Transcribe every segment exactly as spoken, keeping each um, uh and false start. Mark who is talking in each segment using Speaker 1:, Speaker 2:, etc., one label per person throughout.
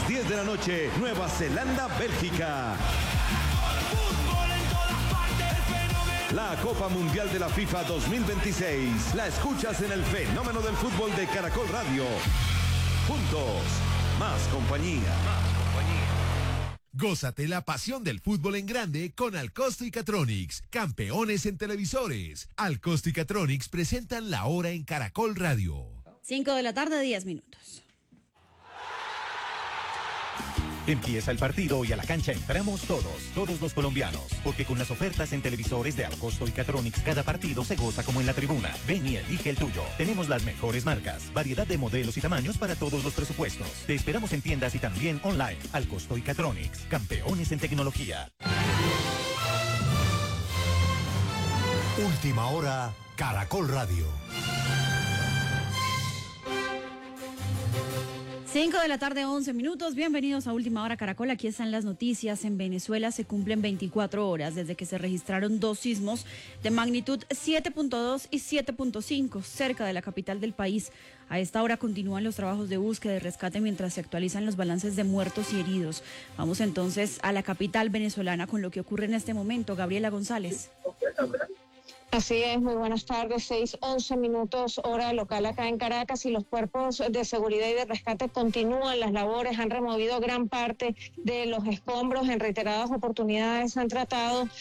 Speaker 1: diez de la noche, Nueva Zelanda, Bélgica. La Copa Mundial de la FIFA dos mil veintiséis. La escuchas en el fenómeno del fútbol de Caracol Radio. Juntos, más compañía. Más compañía.
Speaker 2: Gózate la pasión del fútbol en grande con Alcosto y Catronics, campeones en televisores. Alcosto y Catronics presentan La Hora en Caracol Radio.
Speaker 3: cinco de la tarde, diez minutos.
Speaker 4: Empieza el partido y a la cancha entramos todos, todos los colombianos, porque con las ofertas en televisores de Alcosto y Catronics cada partido se goza como en la tribuna. Ven y elige el tuyo. Tenemos las mejores marcas, variedad de modelos y tamaños para todos los presupuestos. Te esperamos en tiendas y también online. Alcosto y Catronics, campeones en tecnología.
Speaker 2: Última hora, Caracol Radio.
Speaker 3: cinco de la tarde, once minutos. Bienvenidos a Última Hora Caracol. Aquí están las noticias. En Venezuela se cumplen veinticuatro horas desde que se registraron dos sismos de magnitud siete punto dos y siete punto cinco cerca de la capital del país. A esta hora continúan los trabajos de búsqueda y rescate mientras se actualizan los balances de muertos y heridos. Vamos entonces a la capital venezolana con lo que ocurre en este momento. Gabriela González.
Speaker 5: Así es, muy buenas tardes, seis, once minutos, hora local acá en Caracas, y los cuerpos de seguridad y de rescate continúan las labores, han removido gran parte de los escombros, en reiteradas oportunidades han tratado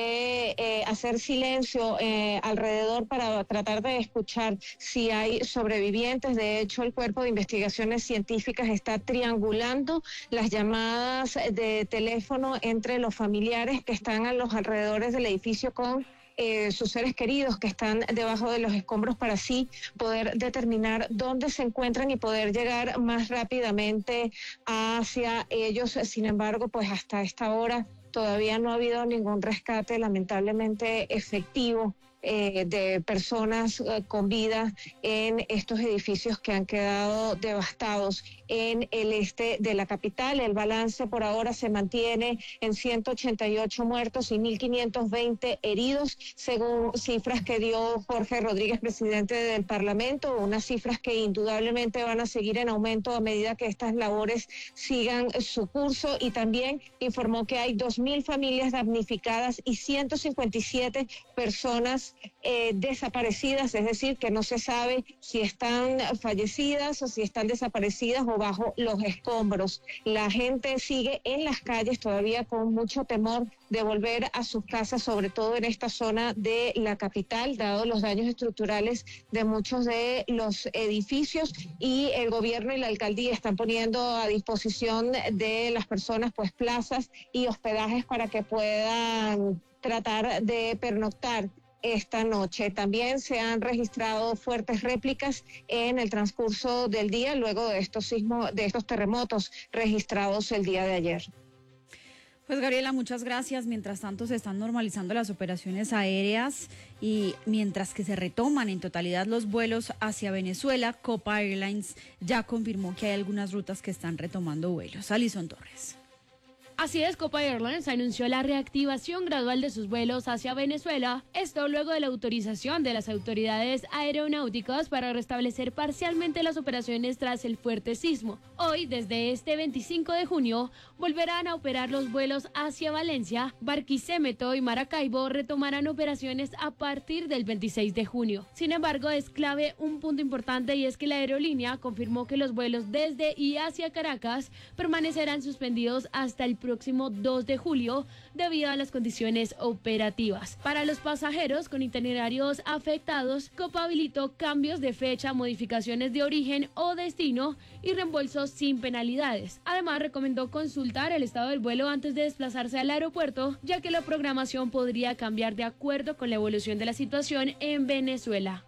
Speaker 5: de eh, hacer silencio eh, alrededor para tratar de escuchar si hay sobrevivientes. De hecho, el Cuerpo de Investigaciones Científicas está triangulando las llamadas de teléfono entre los familiares que están a los alrededores del edificio con Eh, sus seres queridos que están debajo de los escombros para así poder determinar dónde se encuentran y poder llegar más rápidamente hacia ellos. Sin embargo, pues hasta esta hora todavía no ha habido ningún rescate lamentablemente efectivo eh, de personas eh, con vida en estos edificios que han quedado devastados en el este de la capital. El balance por ahora se mantiene en ciento ochenta y ocho muertos y mil quinientos veinte heridos, según cifras que dio Jorge Rodríguez, presidente del Parlamento, unas cifras que indudablemente van a seguir en aumento a medida que estas labores sigan su curso, y también informó que hay dos mil familias damnificadas y ciento cincuenta y siete personas eh, desaparecidas, es decir, que no se sabe si están fallecidas o si están desaparecidas o bajo los escombros. La gente sigue en las calles todavía con mucho temor de volver a sus casas, sobre todo en esta zona de la capital, dado los daños estructurales de muchos de los edificios, y el gobierno y la alcaldía están poniendo a disposición de las personas pues plazas y hospedajes para que puedan tratar de pernoctar esta noche. También se han registrado fuertes réplicas en el transcurso del día luego de estos sismos, de estos terremotos registrados el día de ayer.
Speaker 3: Pues Gabriela, muchas gracias. Mientras tanto se están normalizando las operaciones aéreas y mientras que se retoman en totalidad los vuelos hacia Venezuela, Copa Airlines ya confirmó que hay algunas rutas que están retomando vuelos. Alison Torres.
Speaker 6: Así es, Copa Airlines anunció la reactivación gradual de sus vuelos hacia Venezuela, esto luego de la autorización de las autoridades aeronáuticas para restablecer parcialmente las operaciones tras el fuerte sismo. Hoy, desde este veinticinco de junio, volverán a operar los vuelos hacia Valencia, Barquisimeto y Maracaibo retomarán operaciones a partir del veintiséis de junio. Sin embargo, es clave un punto importante, y es que la aerolínea confirmó que los vuelos desde y hacia Caracas permanecerán suspendidos hasta el próximo dos de julio debido a las condiciones operativas. Para los pasajeros con itinerarios afectados, Copa habilitó cambios de fecha, modificaciones de origen o destino y reembolsos sin penalidades. Además, recomendó consultar el estado del vuelo antes de desplazarse al aeropuerto, ya que la programación podría cambiar de acuerdo con la evolución de la situación en Venezuela.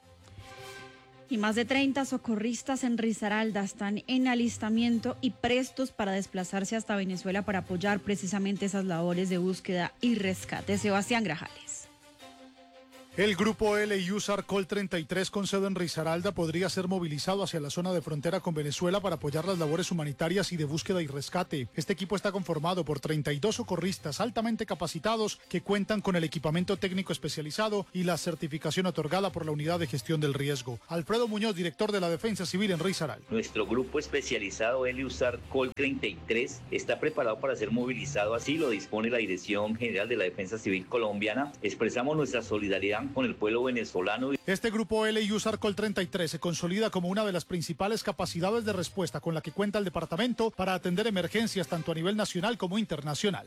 Speaker 3: Y más de treinta socorristas en Risaralda están en alistamiento y prestos para desplazarse hasta Venezuela para apoyar precisamente esas labores de búsqueda y rescate. Sebastián Grajales.
Speaker 7: El grupo L y USAR Col treinta y tres con sede en Risaralda podría ser movilizado hacia la zona de frontera con Venezuela para apoyar las labores humanitarias y de búsqueda y rescate. Este equipo está conformado por treinta y dos socorristas altamente capacitados que cuentan con el equipamiento técnico especializado y la certificación otorgada por la Unidad de Gestión del Riesgo. Alfredo Muñoz, director de la Defensa Civil en Risaralda.
Speaker 8: Nuestro grupo especializado L y USAR Col treinta y tres está preparado para ser movilizado, así lo dispone la Dirección General de la Defensa Civil Colombiana. Expresamos nuestra solidaridad con el pueblo venezolano.
Speaker 7: Este grupo L y USAR Col treinta y tres se consolida como una de las principales capacidades de respuesta con la que cuenta el departamento para atender emergencias tanto a nivel nacional como internacional.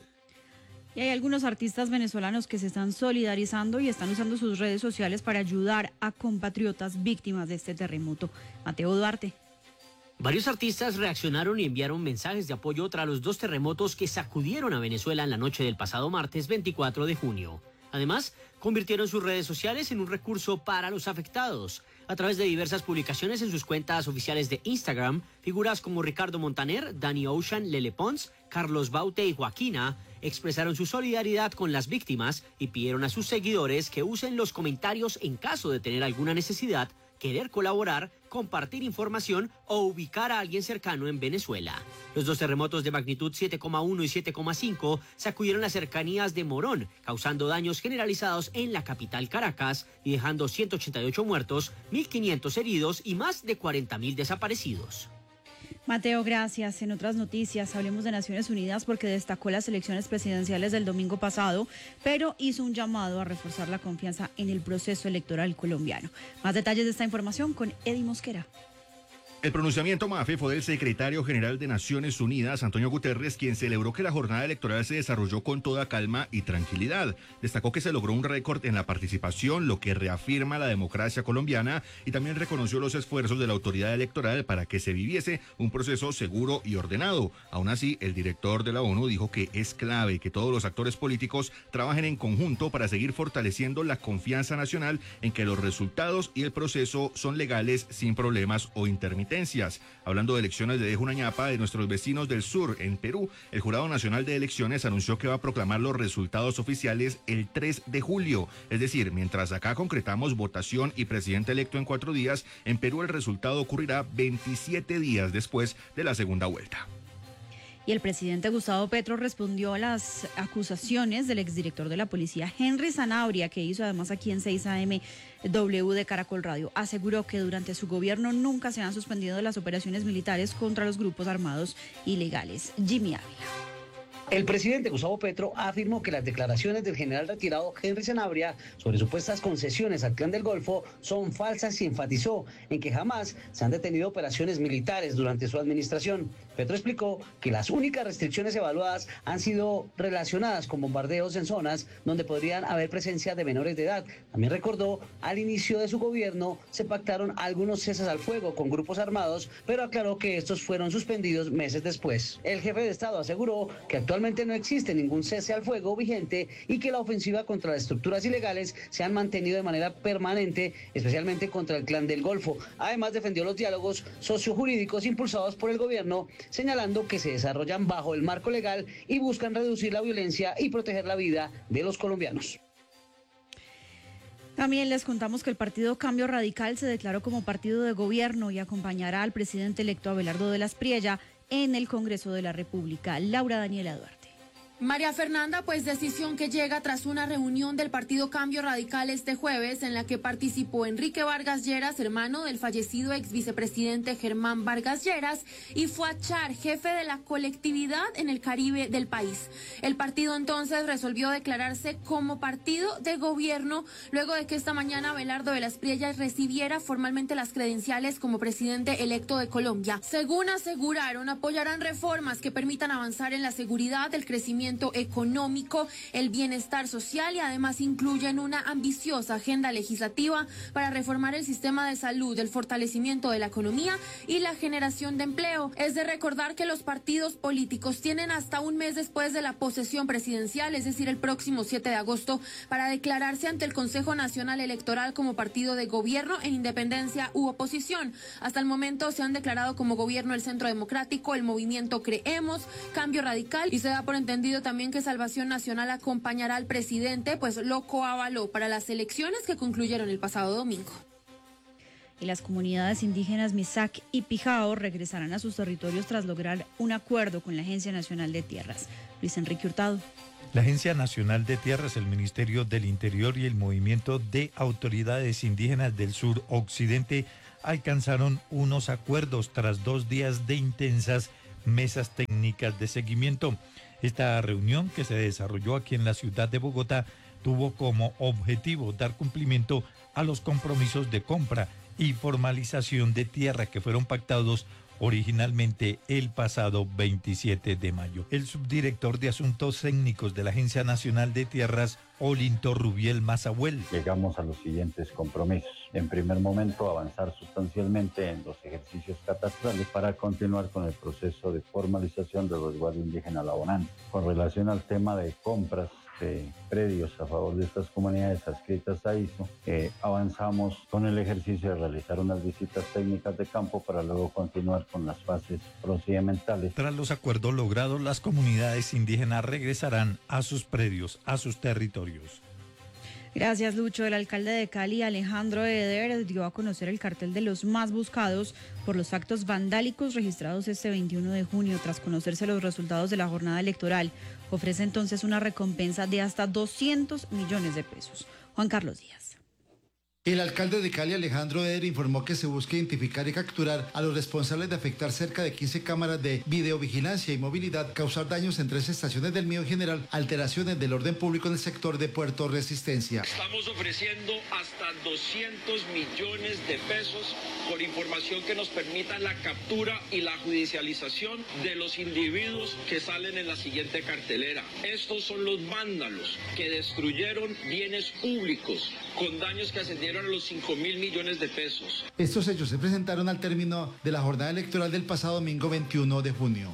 Speaker 3: Y hay algunos artistas venezolanos que se están solidarizando y están usando sus redes sociales para ayudar a compatriotas víctimas de este terremoto. Mateo Duarte.
Speaker 9: Varios artistas reaccionaron y enviaron mensajes de apoyo tras los dos terremotos que sacudieron a Venezuela en la noche del pasado martes veinticuatro de junio. Además, convirtieron sus redes sociales en un recurso para los afectados. A través de diversas publicaciones en sus cuentas oficiales de Instagram, figuras como Ricardo Montaner, Danny Ocean, Lele Pons, Carlos Baute y Joaquina expresaron su solidaridad con las víctimas y pidieron a sus seguidores que usen los comentarios en caso de tener alguna necesidad, querer colaborar, compartir información o ubicar a alguien cercano en Venezuela. Los dos terremotos de magnitud siete coma uno y siete coma cinco sacudieron las cercanías de Morón, causando daños generalizados en la capital Caracas y dejando ciento ochenta y ocho muertos, mil quinientos heridos y más de cuarenta mil desaparecidos.
Speaker 3: Mateo, gracias. En otras noticias, hablemos de Naciones Unidas porque destacó las elecciones presidenciales del domingo pasado, pero hizo un llamado a reforzar la confianza en el proceso electoral colombiano. Más detalles de esta información con Eddie Mosquera.
Speaker 10: El pronunciamiento, Mafe, fue del secretario general de Naciones Unidas, Antonio Guterres, quien celebró que la jornada electoral se desarrolló con toda calma y tranquilidad. Destacó que se logró un récord en la participación, lo que reafirma la democracia colombiana, y también reconoció los esfuerzos de la autoridad electoral para que se viviese un proceso seguro y ordenado. Aún así, el director de la ONU dijo que es clave que todos los actores políticos trabajen en conjunto para seguir fortaleciendo la confianza nacional en que los resultados y el proceso son legales sin problemas o intermitencias. Hablando de elecciones, le dejo una ñapa de nuestros vecinos del sur. En Perú, el Jurado Nacional de Elecciones anunció que va a proclamar los resultados oficiales el tres de julio. Es decir, mientras acá concretamos votación y presidente electo en cuatro días, en Perú el resultado ocurrirá veintisiete días después de la segunda vuelta.
Speaker 3: Y el presidente Gustavo Petro respondió a las acusaciones del exdirector de la policía, Henry Sanabria, que hizo además aquí en seis A M W de Caracol Radio. Aseguró que durante su gobierno nunca se han suspendido las operaciones militares contra los grupos armados ilegales. Jimmy Ávila.
Speaker 11: El presidente Gustavo Petro afirmó que las declaraciones del general retirado Henry Sanabria sobre supuestas concesiones al Clan del Golfo son falsas y enfatizó en que jamás se han detenido operaciones militares durante su administración. Petro explicó que las únicas restricciones evaluadas han sido relacionadas con bombardeos en zonas donde podrían haber presencia de menores de edad. También recordó, al inicio de su gobierno se pactaron algunos ceses al fuego con grupos armados, pero aclaró que estos fueron suspendidos meses después. El jefe de Estado aseguró que actualmente Actualmente no existe ningún cese al fuego vigente y que la ofensiva contra las estructuras ilegales se han mantenido de manera permanente, especialmente contra el Clan del Golfo. Además, defendió los diálogos sociojurídicos impulsados por el gobierno, señalando que se desarrollan bajo el marco legal y buscan reducir la violencia y proteger la vida de los colombianos.
Speaker 3: También les contamos que el partido Cambio Radical se declaró como partido de gobierno y acompañará al presidente electo Abelardo de la Espriella en el Congreso de la República. Laura Daniela Duarte.
Speaker 12: María Fernanda, pues decisión que llega tras una reunión del partido Cambio Radical este jueves en la que participó Enrique Vargas Lleras, hermano del fallecido ex vicepresidente Germán Vargas Lleras, y Fuachar, jefe de la colectividad en el Caribe del país. El partido entonces resolvió declararse como partido de gobierno luego de que esta mañana Abelardo de la Espriella recibiera formalmente las credenciales como presidente electo de Colombia. Según aseguraron, apoyarán reformas que permitan avanzar en la seguridad, el crecimiento económico, el bienestar social y además incluyen una ambiciosa agenda legislativa para reformar el sistema de salud, el fortalecimiento de la economía y la generación de empleo. Es de recordar que los partidos políticos tienen hasta un mes después de la posesión presidencial, es decir, el próximo siete de agosto, para declararse ante el Consejo Nacional Electoral como partido de gobierno en independencia u oposición. Hasta el momento se han declarado como gobierno el Centro Democrático, el Movimiento Creemos, Cambio Radical y se da por entendido añadido también que Salvación Nacional acompañará al presidente, pues lo coavaló para las elecciones que concluyeron el pasado domingo.
Speaker 3: Y las comunidades indígenas Misak y Pijao regresarán a sus territorios tras lograr un acuerdo con la Agencia Nacional de Tierras. Luis Enrique Hurtado.
Speaker 13: La Agencia Nacional de Tierras, el Ministerio del Interior y el Movimiento de Autoridades Indígenas del Sur Occidente alcanzaron unos acuerdos tras dos días de intensas mesas técnicas de seguimiento. Esta reunión, que se desarrolló aquí en la ciudad de Bogotá, tuvo como objetivo dar cumplimiento a los compromisos de compra y formalización de tierra que fueron pactados originalmente el pasado veintisiete de mayo. El subdirector de Asuntos Técnicos de la Agencia Nacional de Tierras, Olinto Rubiel Mazahuel.
Speaker 14: Llegamos a los siguientes compromisos. En primer momento, avanzar sustancialmente en los ejercicios catastrales para continuar con el proceso de formalización del resguardo indígena La Bonanza. Con relación al tema de compras de predios a favor de estas comunidades adscritas a I S O, eh, avanzamos con el ejercicio de realizar unas visitas técnicas de campo para luego continuar con las fases procedimentales.
Speaker 13: Tras los acuerdos logrados, las comunidades indígenas regresarán a sus predios, a sus territorios.
Speaker 3: Gracias, Lucho. El alcalde de Cali, Alejandro Eder, dio a conocer el cartel de los más buscados por los actos vandálicos registrados este veintiuno de junio. Tras conocerse los resultados de la jornada electoral, ofrece entonces una recompensa de hasta doscientos millones de pesos. Juan Carlos Díaz.
Speaker 15: El alcalde de Cali, Alejandro Eder, informó que se busca identificar y capturar a los responsables de afectar cerca de quince cámaras de videovigilancia y movilidad, causar daños en tres estaciones del Mío General, alteraciones del orden público en el sector de Puerto Resistencia.
Speaker 16: Estamos ofreciendo hasta doscientos millones de pesos por información que nos permita la captura y la judicialización de los individuos que salen en la siguiente cartelera. Estos son los vándalos que destruyeron bienes públicos con daños que ascendieron a los cinco mil millones de pesos.
Speaker 15: Estos hechos se presentaron al término de la jornada electoral del pasado domingo veintiuno de junio.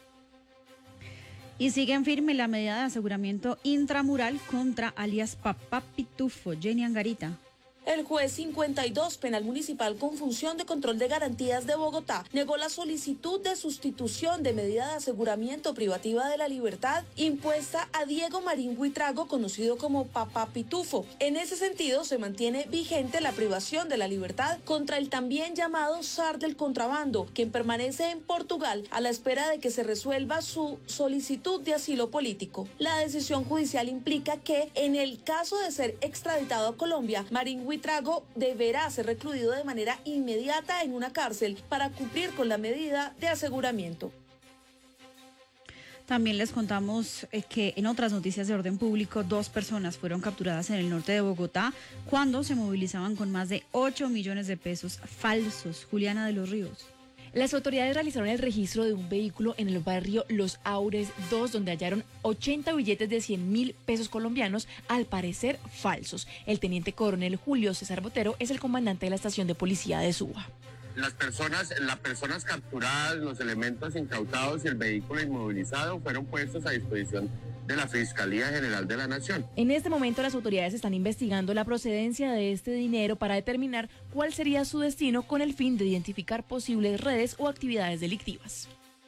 Speaker 3: Y sigue en firme la medida de aseguramiento intramural contra alias Papá Pitufo. Jenny Angarita.
Speaker 17: El juez cincuenta y dos Penal Municipal con función de control de garantías de Bogotá negó la solicitud de sustitución de medida de aseguramiento privativa de la libertad impuesta a Diego Marín Buitrago, conocido como Papá Pitufo. En ese sentido, se mantiene vigente la privación de la libertad contra el también llamado zar del contrabando, quien permanece en Portugal a la espera de que se resuelva su solicitud de asilo político. La decisión judicial implica que, en el caso de ser extraditado a Colombia, Marín Buitrago Buitrago deberá ser recluido de manera inmediata en una cárcel para cumplir con la medida de aseguramiento.
Speaker 3: También les contamos eh, que en otras noticias de orden público, dos personas fueron capturadas en el norte de Bogotá cuando se movilizaban con más de ocho millones de pesos falsos. Juliana de los Ríos.
Speaker 18: Las autoridades realizaron el registro de un vehículo en el barrio Los Aures dos, donde hallaron ochenta billetes de cien mil pesos colombianos, al parecer falsos. El teniente coronel Julio César Botero es el comandante de la estación de policía de Suba.
Speaker 19: Las personas, las personas capturadas, los elementos incautados y el vehículo inmovilizado fueron puestos a disposición de la Fiscalía General de la Nación.
Speaker 18: En este momento las autoridades están investigando la procedencia de este dinero para determinar cuál sería su destino, con el fin de identificar posibles redes o actividades delictivas.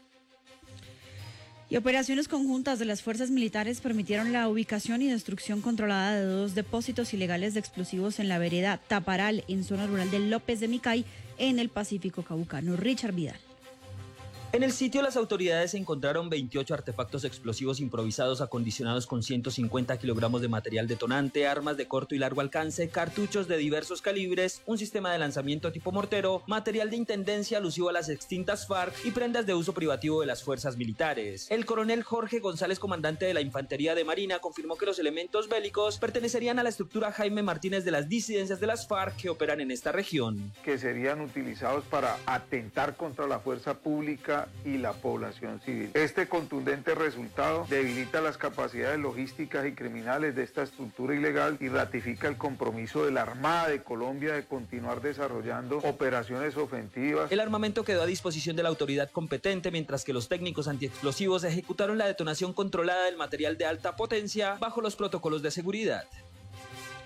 Speaker 3: Y operaciones conjuntas de las fuerzas militares permitieron la ubicación y destrucción controlada de dos depósitos ilegales de explosivos en la vereda Taparal, en zona rural de López de Micay, en el Pacífico Caucano. Richard Vidal.
Speaker 20: En el sitio, las autoridades encontraron veintiocho artefactos explosivos improvisados acondicionados con ciento cincuenta kilogramos de material detonante, armas de corto y largo alcance, cartuchos de diversos calibres, un sistema de lanzamiento tipo mortero, material de intendencia alusivo a las extintas FARC y prendas de uso privativo de las fuerzas militares. El coronel Jorge González, comandante de la Infantería de Marina, confirmó que los elementos bélicos pertenecerían a la estructura Jaime Martínez de las disidencias de las FARC que operan en esta región.
Speaker 21: Que serían utilizados para atentar contra la fuerza pública y la población civil. Este contundente resultado debilita las capacidades logísticas y criminales de esta estructura ilegal y ratifica el compromiso de la Armada de Colombia de continuar desarrollando operaciones ofensivas.
Speaker 20: El armamento quedó a disposición de la autoridad competente, mientras que los técnicos antiexplosivos ejecutaron la detonación controlada del material de alta potencia bajo los protocolos de seguridad.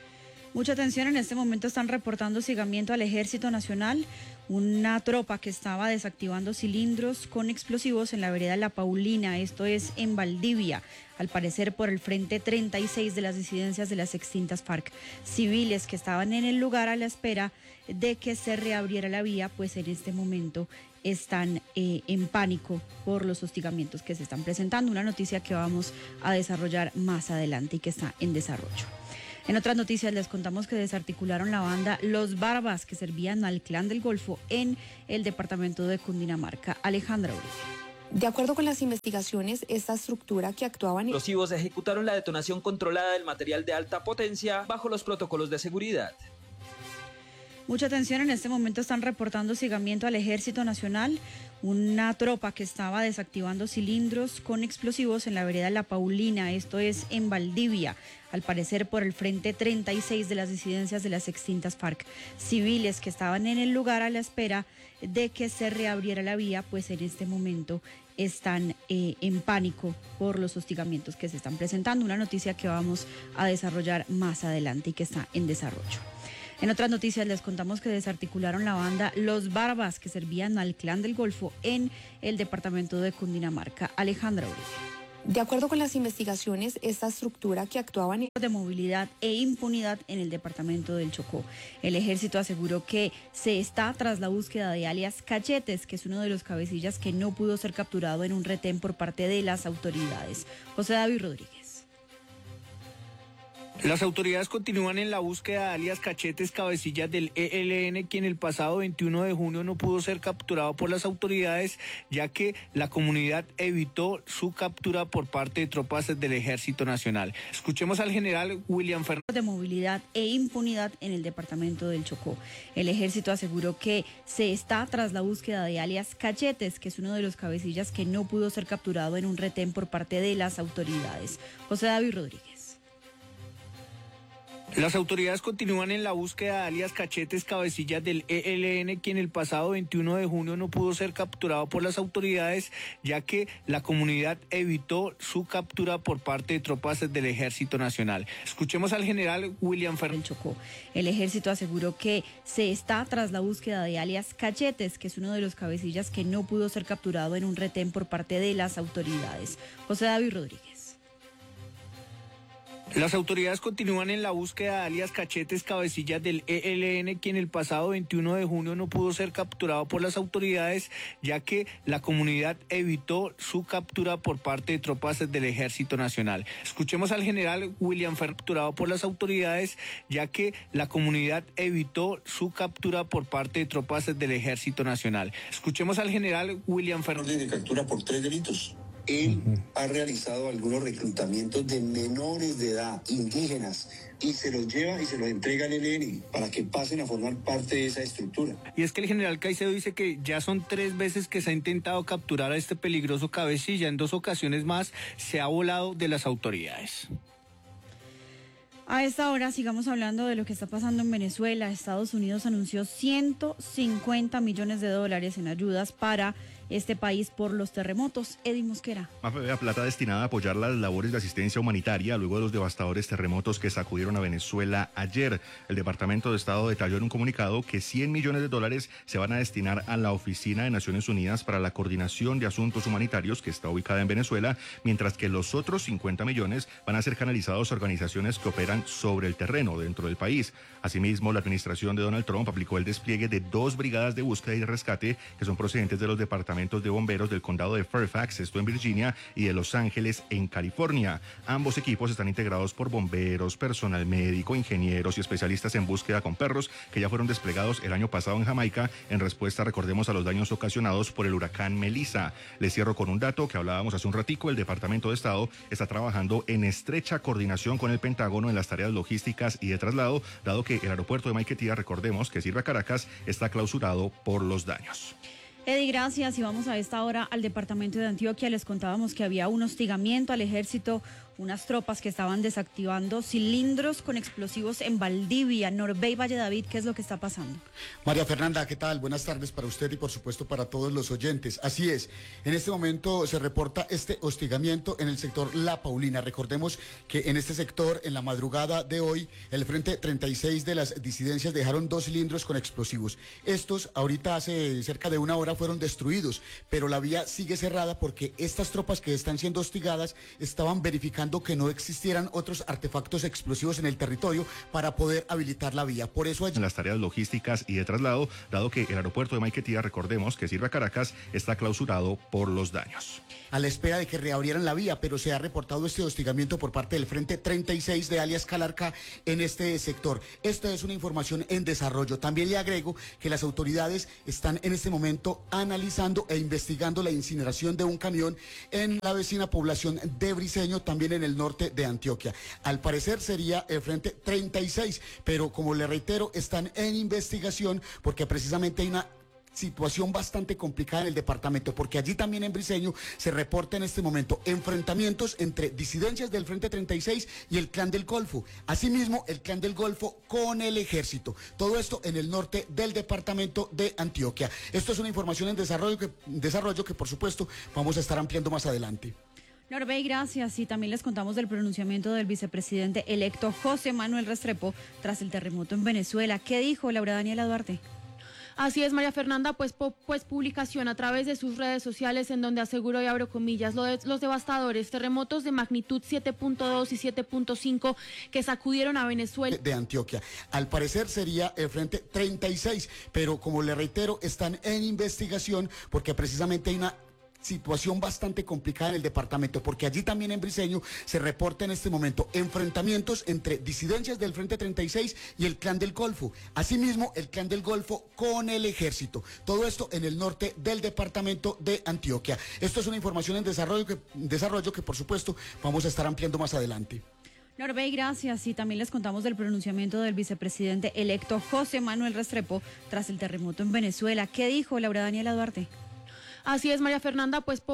Speaker 3: Mucha atención, en este momento están reportando hostigamiento al Ejército Nacional, una tropa que estaba desactivando cilindros con explosivos en la vereda La Paulina, esto es en Valdivia, al parecer por el frente treinta y seis de las disidencias de las extintas FARC. Civiles que estaban en el lugar a la espera de que se reabriera la vía, pues en este momento están eh, en pánico por los hostigamientos que se están presentando, una noticia que vamos a desarrollar más adelante y que está en desarrollo. En otras noticias les contamos que desarticularon la banda Los Barbas, que servían al Clan del Golfo en el departamento de Cundinamarca. Alejandra Uribe.
Speaker 1: De acuerdo con las investigaciones, esta estructura que actuaban...
Speaker 20: Los explosivos ejecutaron la detonación controlada del material de alta potencia bajo los protocolos de seguridad.
Speaker 3: Mucha atención, en este momento están reportando hostigamiento al Ejército Nacional, una tropa que estaba desactivando cilindros con explosivos en la vereda La Paulina, esto es en Valdivia, al parecer por el frente treinta y seis de las disidencias de las extintas FARC. Civiles que estaban en el lugar a la espera de que se reabriera la vía, pues en este momento están eh, en pánico por los hostigamientos que se están presentando, una noticia que vamos a desarrollar más adelante y que está en desarrollo. En otras noticias les contamos que desarticularon la banda Los Barbas, que servían al Clan del Golfo en el departamento de Cundinamarca. Alejandra Uribe.
Speaker 1: De acuerdo con las investigaciones, esta estructura que actuaban
Speaker 3: de movilidad e impunidad en el departamento del Chocó. El ejército aseguró que se está tras la búsqueda de alias Cachetes, que es uno de los cabecillas que no pudo ser capturado en un retén por parte de las autoridades. José David Rodríguez.
Speaker 22: Las autoridades continúan en la búsqueda de alias Cachetes, cabecillas del E L N, quien el pasado veintiuno de junio no pudo ser capturado por las autoridades, ya que la comunidad evitó su captura por parte de tropas del Ejército Nacional. Escuchemos al general William Fernández.
Speaker 3: De movilidad e impunidad en el departamento del Chocó. El ejército aseguró que se está tras la búsqueda de alias Cachetes, que es uno de los cabecillas que no pudo ser capturado en un retén por parte de las autoridades. José David Rodríguez.
Speaker 22: Las autoridades continúan en la búsqueda de alias Cachetes, cabecillas del E L N, quien el pasado veintiuno de junio no pudo ser capturado por las autoridades, ya que la comunidad evitó su captura por parte de tropas del Ejército Nacional. Escuchemos al general William Fernández.
Speaker 3: Chocó. El ejército aseguró que se está tras la búsqueda de alias Cachetes, que es uno de los cabecillas que no pudo ser capturado en un retén por parte de las autoridades. José David Rodríguez.
Speaker 22: Las autoridades continúan en la búsqueda de alias Cachetes, cabecillas del E L N, quien el pasado veintiuno de junio no pudo ser capturado por las autoridades, ya que la comunidad evitó su captura por parte de tropas del Ejército Nacional. Escuchemos al general William Fernández, capturado por las autoridades, ya que la comunidad evitó su captura por parte de tropas del Ejército Nacional. Escuchemos al general William Fernández.
Speaker 23: De captura por tres delitos. Él ha realizado algunos reclutamientos de menores de edad, indígenas, y se los lleva y se los entrega al E L N para que pasen a formar parte de esa estructura.
Speaker 22: Y es que el general Caicedo dice que ya son tres veces que se ha intentado capturar a este peligroso cabecilla. En dos ocasiones más se ha volado de las autoridades.
Speaker 3: A esta hora sigamos hablando de lo que está pasando en Venezuela. Estados Unidos anunció ciento cincuenta millones de dólares en ayudas para este país por los terremotos. Eddie Mosquera.
Speaker 10: La plata destinada a apoyar las labores de asistencia humanitaria luego de los devastadores terremotos que sacudieron a Venezuela ayer. El Departamento de Estado detalló en un comunicado que cien millones de dólares se van a destinar a la Oficina de Naciones Unidas para la Coordinación de Asuntos Humanitarios, que está ubicada en Venezuela, mientras que los otros cincuenta millones van a ser canalizados a organizaciones que operan sobre el terreno dentro del país. Asimismo, la administración de Donald Trump aplicó el despliegue de dos brigadas de búsqueda y rescate que son procedentes de los departamentos de bomberos del condado de Fairfax, esto en Virginia, y de Los Ángeles, en California. Ambos equipos están integrados por bomberos, personal médico, ingenieros y especialistas en búsqueda con perros que ya fueron desplegados el año pasado en Jamaica en respuesta, recordemos, a los daños ocasionados por el huracán Melissa. Les cierro con un dato que hablábamos hace un ratico. El Departamento de Estado está trabajando en estrecha coordinación con el Pentágono en las tareas logísticas y de traslado, dado que el aeropuerto de Maiquetía, recordemos que sirve a Caracas, está clausurado por los daños.
Speaker 3: Eddie, gracias. Y vamos a esta hora al departamento de Antioquia. Les contábamos que había un hostigamiento al ejército, unas tropas que estaban desactivando cilindros con explosivos en Valdivia. Norbey Valledavid, ¿qué es lo que está pasando?
Speaker 2: María Fernanda, ¿qué tal? Buenas tardes para usted y por supuesto para todos los oyentes. Así es, en este momento se reporta este hostigamiento en el sector La Paulina. Recordemos que en este sector, en la madrugada de hoy, el Frente treinta y seis de las disidencias dejaron dos cilindros con explosivos. Estos, ahorita hace cerca de una hora, fueron destruidos, pero la vía sigue cerrada porque estas tropas que están siendo hostigadas estaban verificando que no existieran otros artefactos explosivos en el territorio para poder habilitar la vía. Por eso allí...
Speaker 10: En las tareas logísticas y de traslado, dado que el aeropuerto de Maiquetía, recordemos que sirve a Caracas, está clausurado por los daños.
Speaker 2: A la espera de que reabrieran la vía, pero se ha reportado este hostigamiento por parte del Frente treinta y seis de alias Calarca en este sector. Esta es una información en desarrollo. También le agrego que las autoridades están en este momento analizando e investigando la incineración de un camión en la vecina población de Briceño, también en el norte de Antioquia. Al parecer sería el Frente treinta y seis, pero como le reitero, están en investigación porque precisamente hay una situación bastante complicada en el departamento, porque allí también en Briceño se reporta en este momento enfrentamientos entre disidencias del Frente treinta y seis y el Clan del Golfo. Asimismo, el Clan del Golfo con el ejército. Todo esto en el norte del departamento de Antioquia. Esto es una información en desarrollo que, desarrollo que por supuesto vamos a estar ampliando más adelante.
Speaker 3: Norbey, gracias. Y también les contamos del pronunciamiento del vicepresidente electo José Manuel Restrepo tras el terremoto en Venezuela. ¿Qué dijo Laura Daniela Duarte?
Speaker 12: Así es, María Fernanda, pues, po, pues publicación a través de sus redes sociales en donde aseguró, y abro comillas, lo de, los devastadores terremotos de magnitud siete punto dos y siete punto cinco que sacudieron a Venezuela.
Speaker 2: De Antioquia. Al parecer sería el Frente treinta y seis, pero como le reitero, están en investigación porque precisamente hay una situación bastante complicada en el departamento, porque allí también en Briceño se reporta en este momento enfrentamientos entre disidencias del Frente treinta y seis y el Clan del Golfo. Asimismo, el Clan del Golfo con el ejército. Todo esto en el norte del departamento de Antioquia. Esto es una información en desarrollo que, desarrollo que por supuesto vamos a estar ampliando más adelante.
Speaker 3: Norbey, gracias. Y también les contamos del pronunciamiento del vicepresidente electo José Manuel Restrepo tras el terremoto en Venezuela. ¿Qué dijo Laura Daniela Duarte?
Speaker 12: Así es, María Fernanda, pues